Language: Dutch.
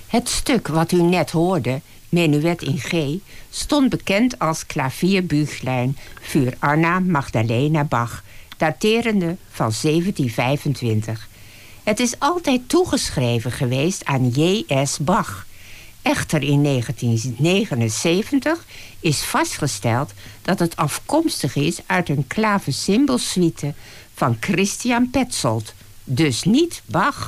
Het stuk wat u net hoorde, Menuet in G, stond bekend als Klavierbüchlein für Anna Magdalena Bach, daterende van 1725. Het is altijd toegeschreven geweest aan J.S. Bach. Echter in 1979 is vastgesteld dat het afkomstig is uit een klaversymbolsuite van Christian Petzold, dus niet Bach.